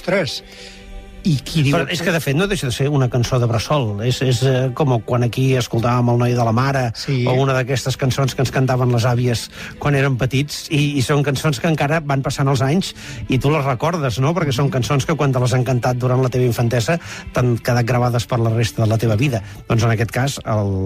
ostres... I qui diu... Però és que, de fet, no deixa de ser una cançó de bressol. És com quan aquí escoltàvem El noi de la mare, o una d'aquestes cançons que ens cantaven les àvies quan érem petits, i són cançons que encara van passant els anys i tu les recordes, no? Perquè són cançons que quan te les han cantat durant la teva infantesa t'han quedat gravades per la resta de la teva vida. Doncs en aquest cas,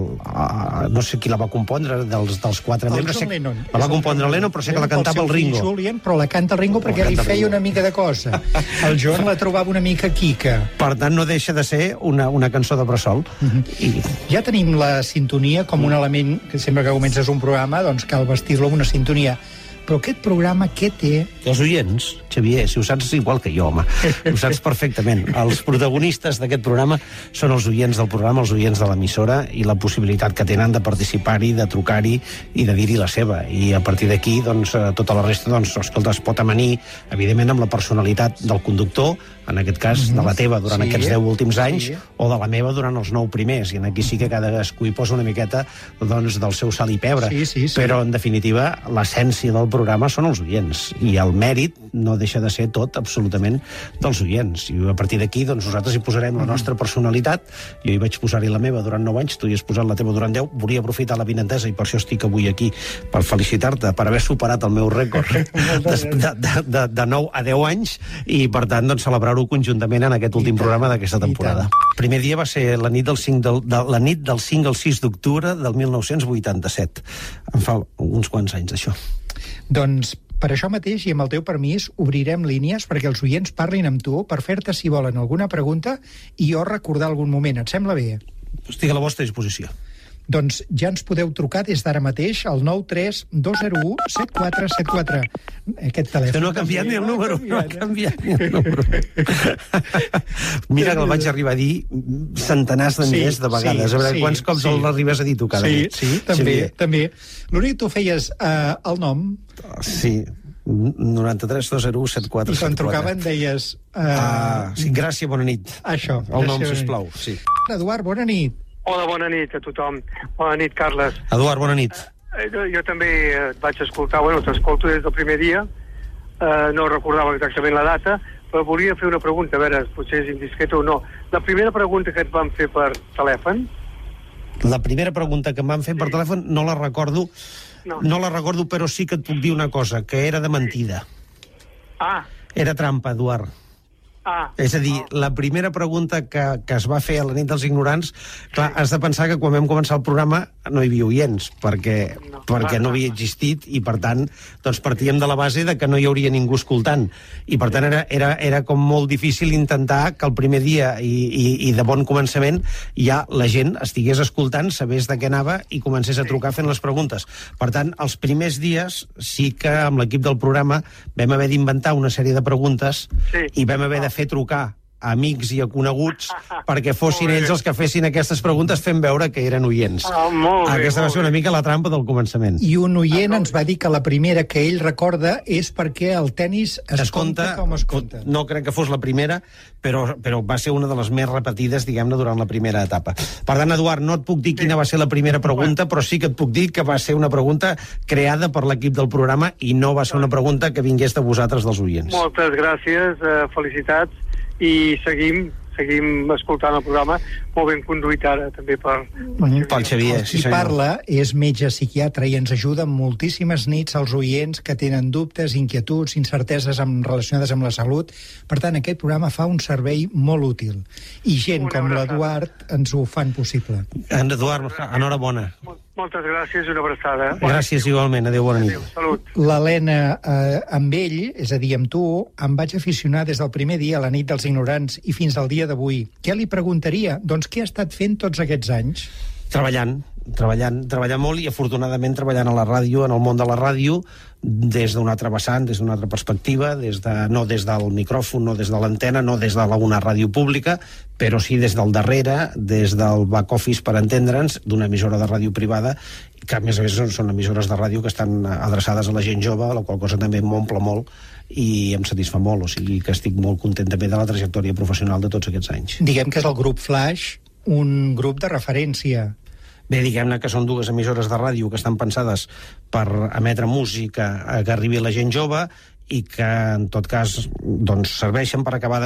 no sé qui la va compondre, dels quatre membres... El John Lennon. La va compondre Lennon, però sé que la cantava el Ringo. Julian, però la canta el Ringo perquè li feia una mica de cosa. El John la trobava una mica aquí. Per tant, no deixa de ser una cançó de bressol. Ja tenim la sintonia com un element que sempre que comences un programa doncs cal vestir-lo amb una sintonia. Però aquest programa, què té? Els oients, Xavier, si ho saps igual que jo, home, ho saps perfectament. Els protagonistes d'aquest programa són els oients del programa, els oients de l'emissora, i la possibilitat que tenen de participar-hi, de trucar-hi i de dir-hi la seva. I a partir d'aquí, doncs, tota la resta, doncs, escolta, es pot amanir, evidentment, amb la personalitat del conductor, en aquest cas, de la teva durant aquests 10 últims anys, o de la meva durant els 9 primers. I aquí sí que cadascú hi posa una miqueta, doncs, del seu sal i pebre. Però, en definitiva, l'essència del programa són els oients. I el mèrit no deixa de ser tot, absolutament, dels oients. I a partir d'aquí, doncs, nosaltres hi posarem la nostra personalitat. Jo hi vaig posar-hi la meva durant 9 anys, tu hi has posat la teva durant 10. Volia aprofitar la vinentesa, i per això estic avui aquí, per felicitar-te, per haver superat el meu rècord de 9 a 10 anys, i, per tant, doncs, celebrar-ho conjuntament en aquest últim programa d'aquesta temporada. El primer dia va ser la nit del 5 al 6 d'octubre del 1987. Em fa uns quants anys, això. Doncs per això mateix, i amb el teu permís, obrirem línies perquè els oients parlin amb tu per fer-te, si volen, alguna pregunta i jo recordar algun moment. Et sembla bé? Estic a la vostra disposició. Doncs ja ens podeu trucar des d'ara mateix al 932017474. Aquest telèfon... Que no ha canviat ni el número. No ha canviat ni el número. Mira que el vaig arribar a dir centenars de milers de vegades. A veure, quants cops l'arribes a dir tu cada nit? Sí, també. L'únic que tu feies el nom... Sí, 93-201-7474. I quan trucaven deies... Sí, Gràcia, bona nit. Això. El nom, sisplau. Eduard, bona nit. Hola, bona nit a tothom. Bona nit, Carles. Eduard, bona nit. Jo també et vaig escoltar, t'escolto des del primer dia, no recordava exactament la data, però volia fer una pregunta, a veure, potser és indiscreta o no. La primera pregunta que et van fer per telèfon? La primera pregunta que em van fer per telèfon no la recordo, no la recordo, però sí que et puc dir una cosa, que era de mentida. Era trampa, Eduard. És a dir, la primera pregunta que es va fer a la nit dels ignorants, clar, has de pensar que quan vam començar el programa no hi havia oients, perquè no havia existit, i per tant doncs partíem de la base de que no hi hauria ningú escoltant, i per tant era com molt difícil intentar que el primer dia i de bon començament ja la gent estigués escoltant, sabés de què anava i comencés a trucar fent les preguntes. Per tant, els primers dies sí que amb l'equip del programa vam haver d'inventar una sèrie de preguntes i vam haver de fer trucar a amics i a coneguts perquè fossin ells els que fessin aquestes preguntes fent veure que eren oients. Aquesta va ser una mica la trampa del començament. I un oient ens va dir que la primera que ell recorda és perquè el tennis es compta com es compta. No crec que fos la primera, però va ser una de les més repetides, diguem-ne, durant la primera etapa. Per tant, Eduard, no et puc dir quina va ser la primera pregunta, però sí que et puc dir que va ser una pregunta creada per l'equip del programa i no va ser una pregunta que vingués de vosaltres, dels oients. Moltes gràcies, felicitats, i seguim escoltant el programa, molt ben conduït ara també pel Xavier. Qui parla és metge psiquiatre i ens ajuda moltíssimes nits als oients que tenen dubtes, inquietuds, incerteses relacionades amb la salut. Per tant, aquest programa fa un servei molt útil. I gent com l'Eduard ens ho fan possible. Eduard, enhorabona. Moltes gràcies i una abraçada. Gràcies igualment, adéu, bona nit. Salut. L'Helena, amb ell, és a dir, amb tu, em vaig aficionar des del primer dia a la nit dels ignorants i fins al dia d'avui. Què li preguntaria? Doncs què ha estat fent tots aquests anys? Treballant molt i afortunadament treballant a la ràdio, en el món de la ràdio, des d'una altra vessant, des d'una altra perspectiva, no des del micròfon, no des de l'antena, no des d'una ràdio pública, però sí des del darrere, des del back office, per entendre'ns, d'una emissora de ràdio privada, que a més són emissores de ràdio que estan adreçades a la gent jove, la qual cosa també m'omple molt i em satisfà molt, o sigui que estic molt content també de la trajectòria professional de tots aquests anys. Diguem que és el grup Flash, un grup de referència. Bé, diguem-ne que són dues emissores de ràdio que estan pensades per emetre música que arribi a la gent jove i que, en tot cas, doncs, serveixen per acabar de